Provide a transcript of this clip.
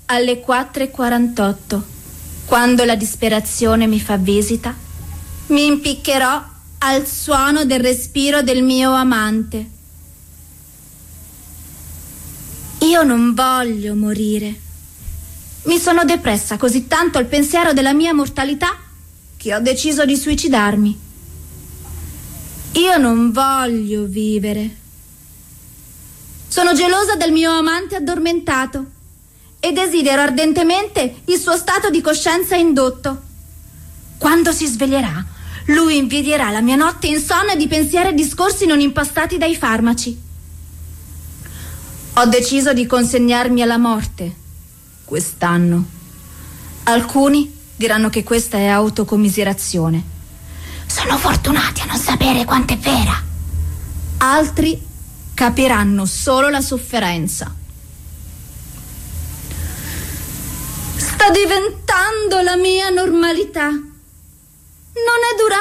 alle 4:48, quando la disperazione mi fa visita, mi impiccherò al suono del respiro del mio amante. Io non voglio morire. Mi sono depressa così tanto al pensiero della mia mortalità che ho deciso di suicidarmi. Io non voglio vivere. Sono gelosa del mio amante addormentato e desidero ardentemente il suo stato di coscienza indotto. Quando si sveglierà, lui invidierà la mia notte insonne di pensieri e discorsi non impastati dai farmaci. Ho deciso di consegnarmi alla morte quest'anno. Alcuni diranno che questa è autocommiserazione. Sono fortunati a non sapere quanto è vera. Altri capiranno solo la sofferenza. Sta diventando la mia normalità. Non è durata